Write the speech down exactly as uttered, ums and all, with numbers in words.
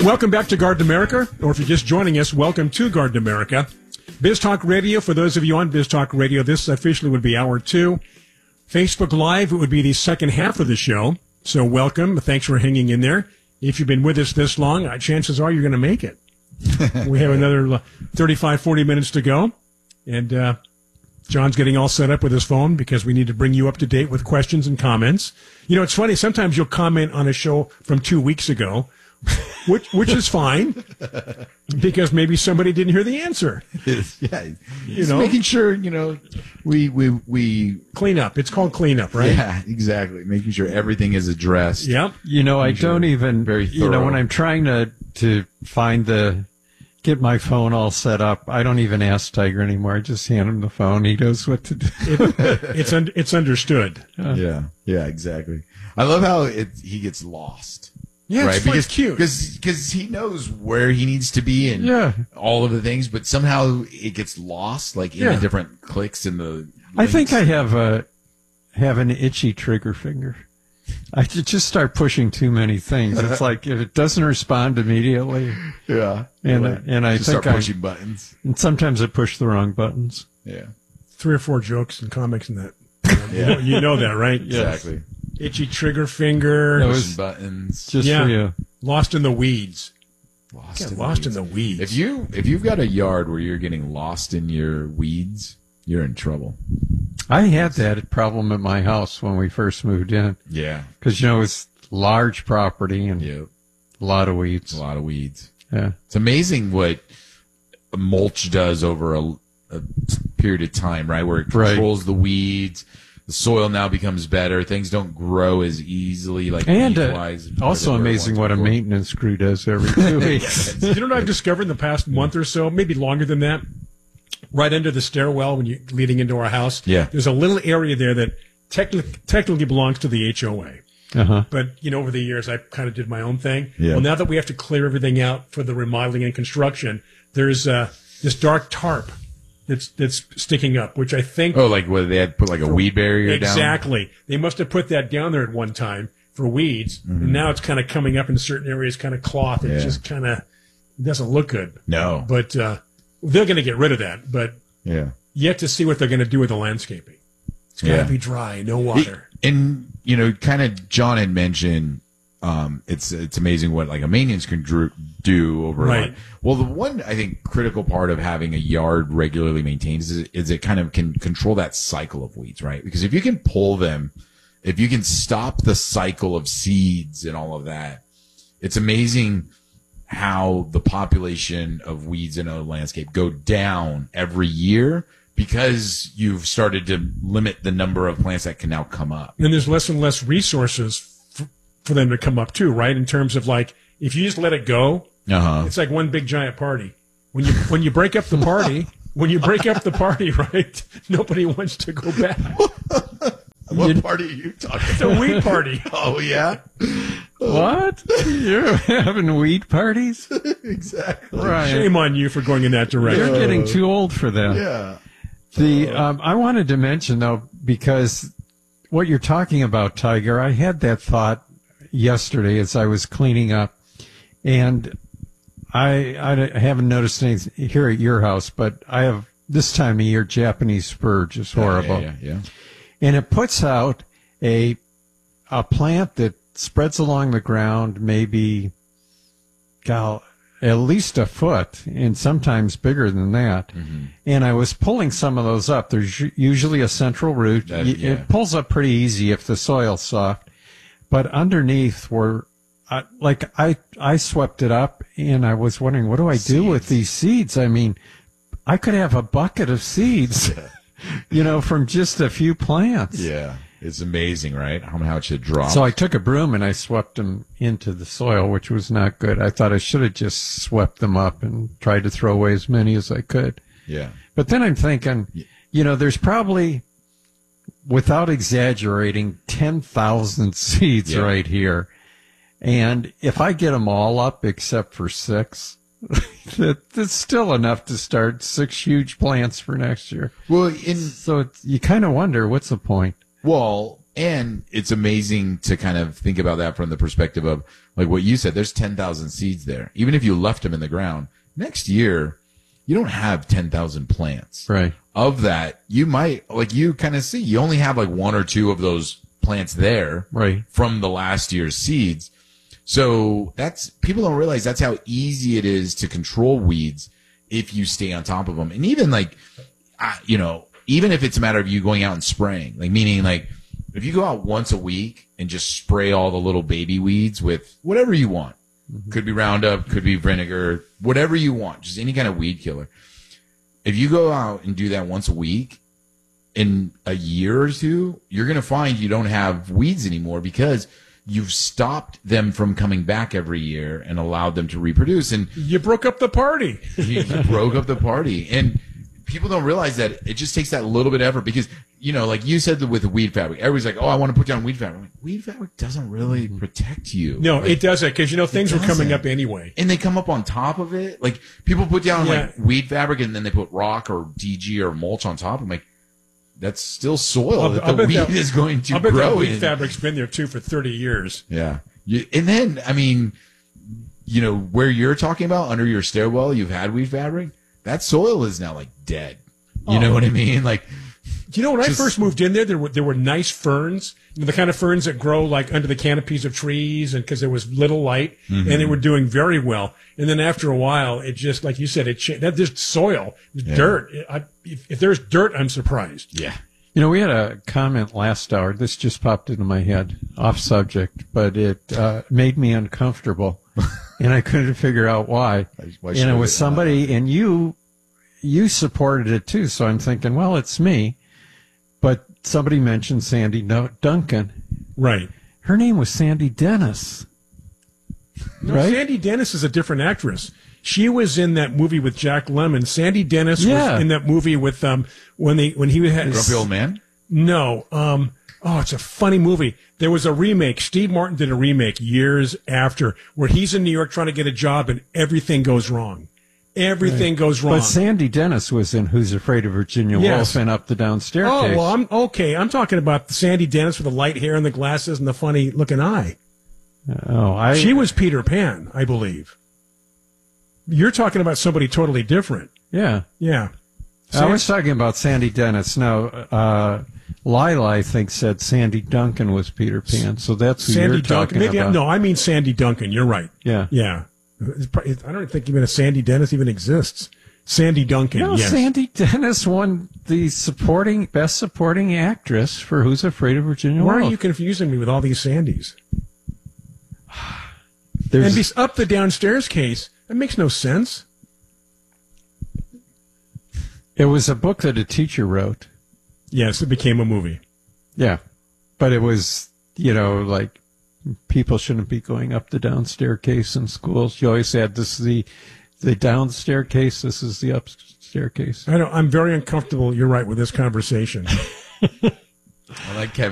Welcome back to Garden America, or if you're just joining us, welcome to Garden America. Biz Talk Radio, for those of you on Biz Talk Radio, this officially would be hour two. Facebook Live, it would be the second half of the show. So welcome. Thanks for hanging in there. If you've been with us this long, uh, chances are you're going to make it. We have another uh, thirty-five, forty minutes to go. And uh, John's getting all set up with his phone because we need to bring you up to date with questions and comments. You know, it's funny. Sometimes you'll comment on a show from two weeks ago, which which is fine because maybe somebody didn't hear the answer. Yeah, you know, making sure you know we we we clean up. It's called cleanup, right? Yeah, exactly. Making sure everything is addressed. Yep. You know, I sure don't even. very you know, thorough. when I'm trying to to find the get my phone all set up, I don't even ask Tiger anymore. I just hand him the phone. He knows what to do. It, it's un, it's understood. Yeah, yeah, exactly. I love how it he gets lost. Yeah, right? it's because quite cute. Because he knows where he needs to be and Yeah. all of the things, but somehow it gets lost, like in Yeah. the different clicks and the. I think I links. have a have an itchy trigger finger. I ju- just start pushing too many things. It's like if it doesn't respond immediately, Yeah, and Like, and I just think start I pushing buttons. and sometimes I push the wrong buttons. Yeah, Three or four jokes and comics in that. You Yeah. know, you know that, right? exactly. Itchy trigger finger. That Pushing was buttons. just Yeah. for you. Lost in the weeds. Lost, Get in, lost the in the weeds. weeds. If you if you've got a yard where you're getting lost in your weeds, you're in trouble. I had that problem at my house when we first moved in Yeah, because you know it's large property and yeah, a lot of weeds. a lot of weeds. Yeah. It's amazing what mulch does over a, a period of time, right? Where it Right. controls the weeds. The soil now becomes better. Things don't grow as easily, like And uh, weed-wise, also where they were amazing once what a before. maintenance crew does every two weeks. You know what I've discovered in the past month or so, maybe longer than that? Right under the stairwell when you're leading into our house, Yeah. there's a little area there that techni- technically belongs to the H O A. Uh-huh. But, you know, over the years, I kind of did my own thing. Yeah. Well, now that we have to clear everything out for the remodeling and construction, there's uh, this dark tarp that's that's sticking up, which I think... Oh, like whether they had put like a weed barrier down. Exactly. They must have put that down there at one time for weeds, and now it's kind of coming up in certain areas, kind of cloth. It Mm-hmm. Yeah. just kind of doesn't look good. No. But uh, they're going to get rid of that, but Yeah. yet to see what they're going to do with the landscaping. It's got to Yeah. be dry, no water. And you know, kind of John had mentioned, um, it's it's amazing what like a maintenance can dr- do over. Right. Like, well, the one I think critical part of having a yard regularly maintained is, is it kind of can control that cycle of weeds, right? Because if you can pull them, if you can stop the cycle of seeds and all of that, it's amazing how the population of weeds in a landscape go down every year because you've started to limit the number of plants that can now come up. And there's less and less resources f- for them to come up too, right? In terms of like, if you just let it go, Uh-huh. it's like one big giant party. When you when you break up the party, when you break up the party, right? Nobody wants to go back. What party are you talking It's a weed party. Oh, yeah? What? You're having weed parties? Exactly. Right. Shame on you for going in that direction. You're getting too old for that. Yeah. The um, I wanted to mention though, because what you're talking about, Tiger, I had that thought yesterday as I was cleaning up, and I I haven't noticed anything here at your house, but I have this time of year Japanese spurge is horrible, Yeah, yeah, yeah. and it puts out a a plant that spreads along the ground, maybe, gal, at least a foot, and sometimes bigger than that. Mm-hmm. And I was pulling some of those up. There's u- usually a central root. That- Y- yeah. It pulls up pretty easy if the soil's soft. But underneath were, uh, like, I, I swept it up, and I was wondering, what do I do with Seeds. these seeds? I mean, I could have a bucket of seeds, you know, from just a few plants. Yeah. It's amazing, right? How much it drops. So I took a broom and I swept them into the soil, which was not good. I thought I should have just swept them up and tried to throw away as many as I could. yeah. But then I'm thinking, you know, there's probably, without exaggerating, ten thousand seeds Yeah. right here. And if I get them all up except for six, that, that's still enough to start six huge plants for next year. Well, in So it's, you kind of wonder, what's the point? well, And it's amazing to kind of think about that from the perspective of, like what you said, there's ten thousand seeds there. Even if you left them in the ground, next year, you don't have ten thousand plants. Right. Of that, you might, like you kind of see, you only have like one or two of those plants there Right. from the last year's seeds. So that's, people don't realize that's how easy it is to control weeds if you stay on top of them. And even like, uh, you know, even if it's a matter of you going out and spraying, like meaning like if you go out once a week and just spray all the little baby weeds with whatever you want, mm-hmm. could be Roundup, could be vinegar, whatever you want, just any kind of weed killer. If you go out and do that once a week, in a year or two, you're going to find you don't have weeds anymore because you've stopped them from coming back every year and allowed them to reproduce. And you broke up the party. you, you broke up the party. And people don't realize that it just takes that little bit of effort because, you know, like you said with the weed fabric, everybody's like, oh, I want to put down weed fabric. I'm like, weed fabric doesn't really protect you. No, like, it doesn't because, you know, things were coming doesn't. up anyway. And they come up on top of it. Like people put down Yeah. like weed fabric and then they put rock or D G or mulch on top. I'm like, that's still soil I'll- that I'll the bet weed that- is going to I bet grow that weed in. fabric's been there too for thirty years. Yeah. You, and then, I mean, you know, where you're talking about under your stairwell, you've had weed fabric. That soil is now like dead. You Oh. know what I mean? Like, You know, when Just- I first moved in there, there were there were nice ferns, you know, the kind of ferns that grow like under the canopies of trees, and because there was little light, and they were doing very well. And then after a while, it just like you said, it cha- that just soil, dirt. I, if, if there's dirt, I'm surprised. yeah. You know, we had a comment last hour. This just popped into my head, off subject, but it uh, made me uncomfortable, and I couldn't figure out why. Why And should it I was do that? somebody, and you, you supported it too. So I'm thinking, well, it's me. But somebody mentioned Sandy No- Duncan. Right. Her name was Sandy Dennis. No, Right? Sandy Dennis is a different actress. She was in that movie with Jack Lemmon. Sandy Dennis Yeah. was in that movie with um when they when he had Grumpy Old Man? No. Um, oh, it's a funny movie. There was a remake. Steve Martin did a remake years after where he's in New York trying to get a job and everything goes wrong. Everything goes wrong. But Sandy Dennis was in Who's Afraid of Virginia Yes. Woolf and Up the Down oh, Staircase. well, I'm okay. I'm talking about Sandy Dennis with the light hair and the glasses and the funny looking eye. oh, I, She was Peter Pan, I believe. You're talking about somebody totally different. yeah. Yeah. I was talking about Sandy Dennis. Now, uh, Lila, I think, said Sandy Duncan was Peter Pan, so that's who Sandy you're talking Duncan. Maybe I, about. no, I mean Sandy Duncan. You're right. Yeah. Yeah. It's probably- I don't think even a Sandy Dennis even exists. Sandy Duncan. No, yes. Sandy Dennis won the supporting best supporting actress for Who's Afraid of Virginia Why Woolf. are you confusing me with all these Sandys? There's, And be up the downstairs case. That makes no sense. it was a book that a teacher wrote. Yes, it became a movie. Yeah, but it was, you know, like people shouldn't be going up the downstairs case in schools. You always had this is the the downstairs case. This is the upstairs case. I don't. I'm very uncomfortable. You're right with this conversation. I like Kevin.